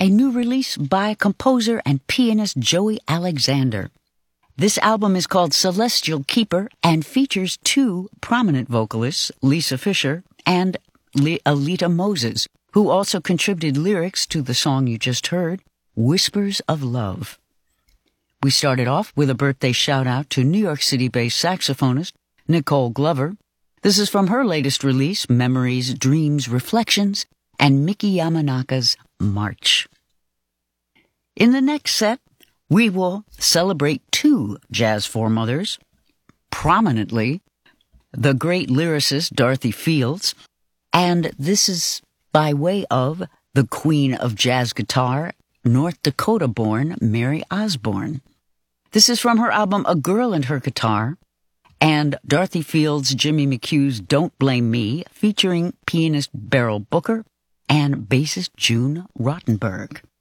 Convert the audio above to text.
a new release by composer and pianist Joey Alexander. This album is called Celestial Keeper and features two prominent vocalists, Lisa Fischer and Alita Moses, who also contributed lyrics to the song you just heard, Whispers of Love. We started off with a birthday shout-out to New York City-based saxophonist Nicole Glover. This is from her latest release, Memories, Dreams, Reflections, and Miki Yamanaka's March. In the next set, we will celebrate two jazz foremothers, prominently the great lyricist Dorothy Fields, and this is by way of the queen of jazz guitar, North Dakota-born Mary Osborne. This is from her album A Girl and Her Guitar, and Dorothy Fields' Jimmy McHugh's Don't Blame Me, featuring pianist Beryl Booker and bassist June Rottenberg.